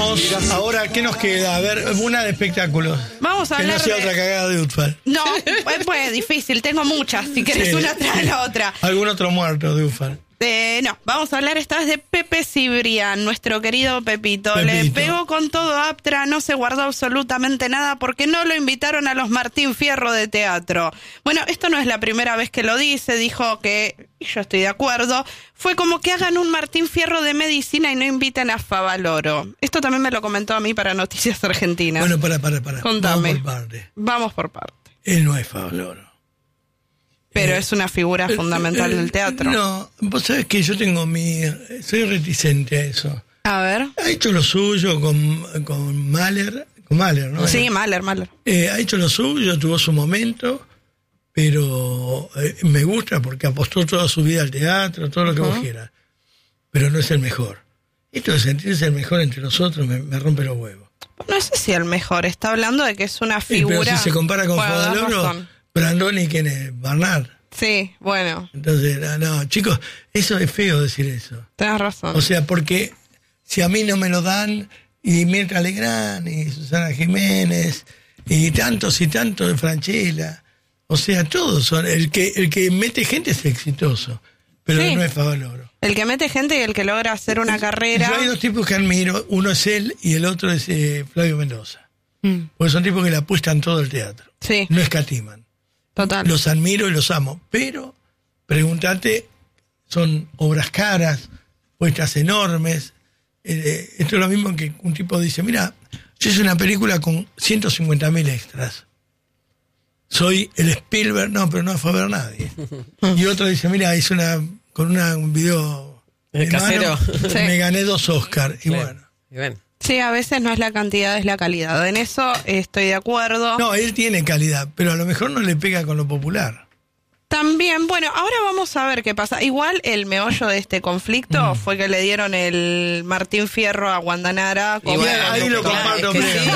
Vamos, ahora, ¿qué nos queda? A ver, una de espectáculos. Vamos a que hablar no sea de... otra cagada de UTFAR. No, pues difícil, tengo muchas, si querés Sí. una tras la otra. ¿Algún otro muerto de UTFAR? No, vamos a hablar esta vez de Pepe Cibrián, nuestro querido Pepito. Le pegó con todo Aptra, no se guardó absolutamente nada porque no lo invitaron a los Martín Fierro de teatro. Bueno, esto no es la primera vez que lo dice, dijo que, y yo estoy de acuerdo, fue como que hagan un Martín Fierro de medicina y no inviten a Favaloro. Esto también me lo comentó a mí para Noticias Argentinas. Bueno, para. Contame. Vamos por parte. Vamos por parte. Él no es Favaloro. Pero es una figura fundamental del teatro. No, vos sabés que yo tengo soy reticente a eso. A ver. Ha hecho lo suyo con Mahler, ¿no? Sí, Mahler. Ha hecho lo suyo, tuvo su momento, pero me gusta porque apostó toda su vida al teatro, todo lo que vos quieras. Pero no es el mejor. Esto de sentirse el mejor entre nosotros me rompe los huevos. No sé si el mejor, está hablando de que es una figura... Pero si se compara con Favaloro, Brandoni, ¿quién es? Barnard. Sí, bueno. Entonces, no, chicos, eso es feo decir eso. Tenés razón. O sea, porque si a mí no me lo dan, y Mirta Legrand, y Susana Jiménez, y tantos de Franchella, o sea, todos son, el que mete gente es exitoso, pero sí. No es Favaloro. El que mete gente y el que logra hacer una carrera... Yo hay dos tipos que admiro, uno es él y el otro es Flavio Mendoza. Porque son tipos que le apuestan todo el teatro. Sí. No escatiman. Total. Los admiro y los amo, pero pregúntate, son obras caras, puestas enormes. Esto es lo mismo que un tipo dice, mira, yo hice una película con 150.000 extras. Soy el Spielberg, no, pero no fue a ver nadie. Y otro dice, mira, hice un video casero. Sí. Me gané 2 Oscars. Y Bien. bueno. Sí, a veces no es la cantidad, es la calidad. En eso estoy de acuerdo. No, él tiene calidad, pero a lo mejor no le pega con lo popular. También, bueno, ahora vamos a ver qué pasa. Igual el meollo de este conflicto fue que le dieron el Martín Fierro a Guandanara. Y bueno, ahí lo comparto.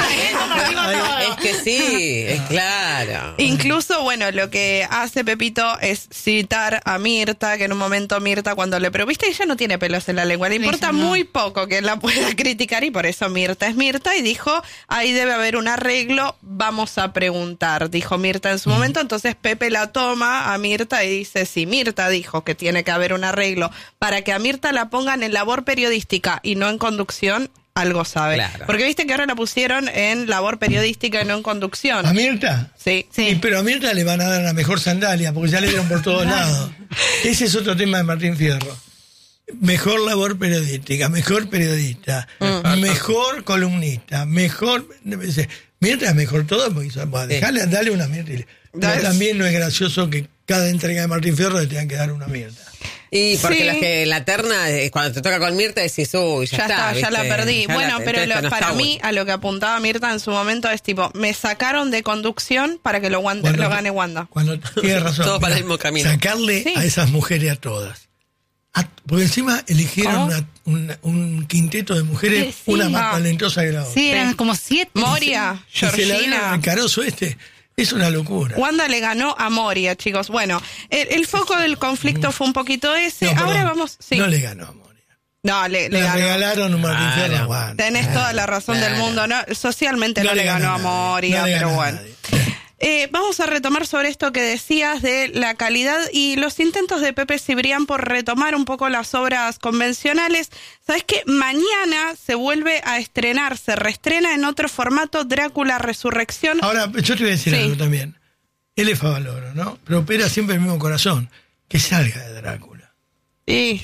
Es que sí, es claro. Incluso, bueno, lo que hace Pepito es citar a Mirta, que en un momento Mirta cuando le... Pero viste, ella no tiene pelos en la lengua, le importa muy poco que la pueda criticar y por eso Mirta es Mirta y dijo, ahí debe haber un arreglo, vamos a preguntar, dijo Mirta en su momento. Entonces Pepe la toma a Mirta y dice, si Mirta dijo que tiene que haber un arreglo para que a Mirta la pongan en labor periodística y no en conducción, algo sabe. Claro. Porque viste que ahora la pusieron en labor periodística y no en conducción. ¿A Mirta? Sí. Pero a Mirta le van a dar la mejor sandalia, porque ya le dieron por todos lados. Ese es otro tema de Martín Fierro. Mejor labor periodística, mejor periodista, mejor columnista, mejor... Mirta es mejor todo, porque dale una Mirta. Pero también no es gracioso que cada entrega de Martín Fierro le tengan que dar una Mirta. Y porque Sí. las que la terna, cuando te toca con Mirta, decís, uy, ya está. Ya la perdí. Bueno, pero para mí, a lo que apuntaba Mirta en su momento es tipo, me sacaron de conducción para que lo gane Wanda. Cuando tiene razón. Todo para el mismo camino. Sacarle a esas mujeres a todas. Porque encima eligieron un quinteto de mujeres, Sí. una más talentosa que la otra. Sí, eran como 7. Moria, Y se la dieron Georgina. al carozo es una locura. Wanda le ganó a Moria, chicos. Bueno, el foco del conflicto fue un poquito ese. No, Ahora perdón, vamos... Sí. No le ganó a Moria. No, le Le ganó. regalaron un Martín Claro. Fierro a Wanda. Tenés toda la razón del mundo. No, socialmente no le ganó a nadie, Moria, no le pero ganó a bueno. nadie. Vamos a retomar sobre esto que decías de la calidad y los intentos de Pepe Cibrián por retomar un poco las obras convencionales. ¿Sabés qué? Mañana se vuelve a estrenar, se reestrena en otro formato Drácula Resurrección. Ahora, yo te voy a decir Sí. algo también. Él es Favaloro, ¿no? Pero opera siempre el mismo corazón. Que salga de Drácula. Sí.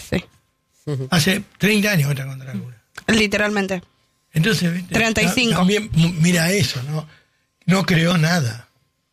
Hace 30 años que está con Drácula. Literalmente. Entonces, ¿viste? 35. También mira eso, ¿no? No creó nada.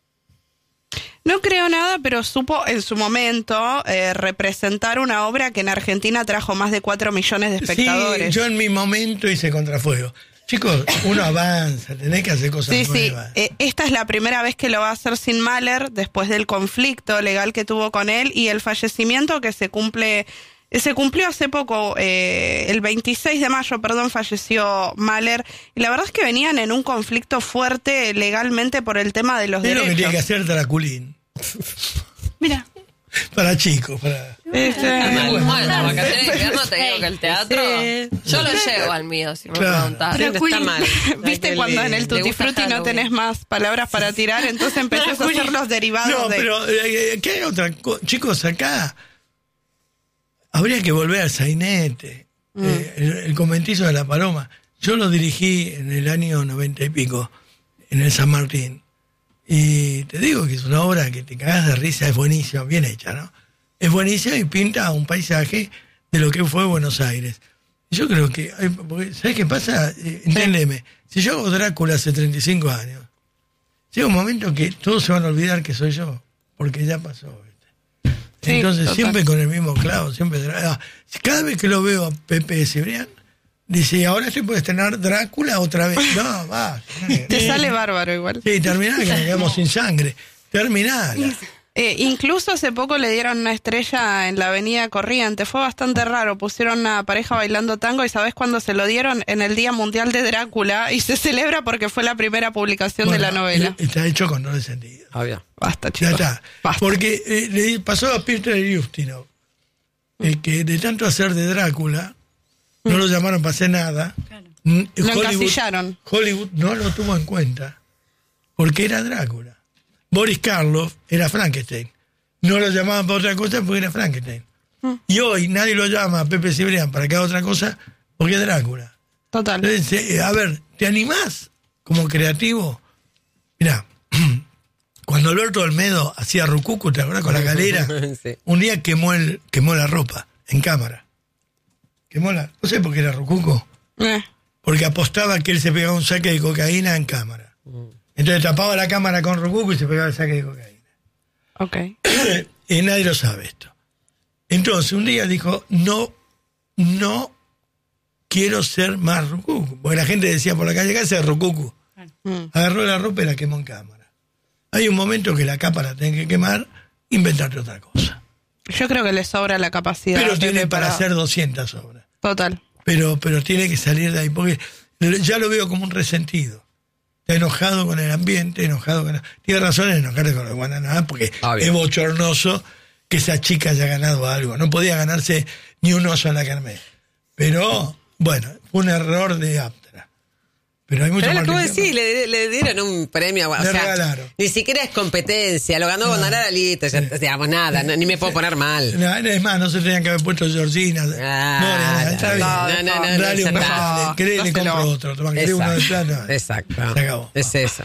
No creo nada, pero supo en su momento representar una obra que en Argentina trajo más de 4 millones de espectadores. Sí, yo en mi momento hice Contrafuego. Chicos, uno avanza, tenés que hacer cosas nuevas. Esta es la primera vez que lo va a hacer sin Mahler después del conflicto legal que tuvo con él y el fallecimiento que se cumplió hace poco, el 26 de mayo, falleció Mahler. Y la verdad es que venían en un conflicto fuerte legalmente por el tema de los Es lo derechos. que tiene que hacer Draculín. Mira. Para chicos, para... Bueno, las vacaciones de invierno te digo que el teatro, yo lo llevo al mío, si me preguntás. Creo que está mal. ¿Viste cuando en el Tutti Frutti no tenés más palabras para tirar? Entonces empezás a hacer los derivados No, pero ¿qué hay otra cosa? Chicos, acá habría que volver al sainete, el conventizo de la Paloma. Yo lo dirigí en el año 90 y pico, en el San Martín. Y te digo que es una obra que te cagás de risa, es buenísima, bien hecha, ¿no? Es buenísima y pinta un paisaje de lo que fue Buenos Aires. Yo creo que, ¿sabes qué pasa? Entiéndeme, si yo hago Drácula hace 35 años, llega un momento que todos se van a olvidar que soy yo, porque ya pasó. ¿viste? Sí, entonces total. siempre con el mismo clavo, siempre... Cada vez que lo veo a Pepe Cibrián, dice, ahora sí puede estrenar Drácula otra vez. No, va. Te sale bárbaro igual. Sí, terminala, que nos quedamos sin sangre. Terminala. Incluso hace poco le dieron una estrella en la Avenida Corrientes. Fue bastante raro. Pusieron una pareja bailando tango y ¿sabés cuándo se lo dieron? En el Día Mundial de Drácula. Y se celebra porque fue la primera publicación de la novela. Está hecho con doble sentido. Obvio. Basta, Ya chicos. está. Basta. Porque le pasó a Peter Ustinov, que de tanto hacer de Drácula, no lo llamaron para hacer nada. Lo encasillaron. Hollywood no lo tuvo en cuenta, porque era Drácula. Boris Karloff era Frankenstein. No lo llamaban para otra cosa porque era Frankenstein. Y hoy nadie lo llama a Pepe Cibrián para que haga otra cosa porque es Drácula. Total. Entonces, a ver, ¿te animás como creativo? Mirá, cuando Alberto Olmedo hacía Rucucu, ¿te acuerdas? Con la galera, Sí. un día quemó la ropa en cámara. No sé por qué era Rucucu, porque apostaba que él se pegaba un saque de cocaína en cámara. Entonces tapaba la cámara con Rucucu y se pegaba el saque de cocaína. Ok. Y nadie lo sabe esto. Entonces un día dijo, no quiero ser más Rucucu, porque la gente decía por la calle, ¿qué hace Rucucu? Agarró la ropa y la quemó en cámara. Hay un momento que la capa la tienen que quemar, inventarte otra cosa. Yo creo que le sobra la capacidad. Pero tiene Pepe, para hacer 200 obras. Total. Pero tiene que salir de ahí, porque ya lo veo como un resentido. Está enojado con el ambiente, tiene razón en enojarse con los Guananá, porque es bochornoso que esa chica haya ganado algo. No podía ganarse ni un oso en la Carmel. Pero, bueno, fue un error de Aptra. Pero hay mucho Pero es lo que vos marketing. decís, le dieron un premio. Le regalaron. Ni siquiera es competencia, lo ganó Bonarara Lito, digamos, nada, ni me puedo poner mal. No, es más, no se tenían que haber puesto Georgina. Está bien. No, Dale un no, dale, no, le compro dáselo. otro. Toma, ¿querés uno de plano? Exacto. Se acabó. Es eso.